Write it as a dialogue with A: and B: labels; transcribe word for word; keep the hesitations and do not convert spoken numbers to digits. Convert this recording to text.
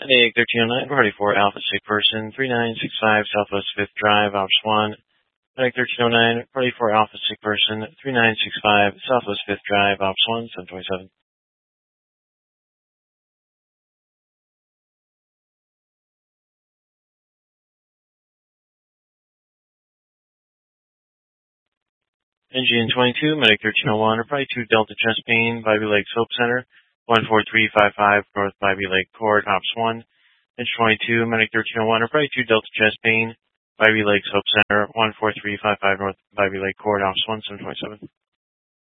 A: Headache thirteen oh nine, party four, Alpha Sick Person, three nine six five Southwest fifth Drive, Ops one. Headache thirteen oh nine, party four, Alpha Sick Person, three nine six five Southwest fifth Drive, Ops one, seven twenty-seven. N G N twenty-two, Medic thirteen oh one, party two, Delta Chest Pain, Bybee Lake Soap Center, one four three five five North Bybee Lake Court, Ops one. N G twenty-two, Medic thirteen oh one, party two, Delta Chest Pain, Bybee Lake Soap Center, one four three five five North Bybee Lake Court, Ops one, seven twenty-seven.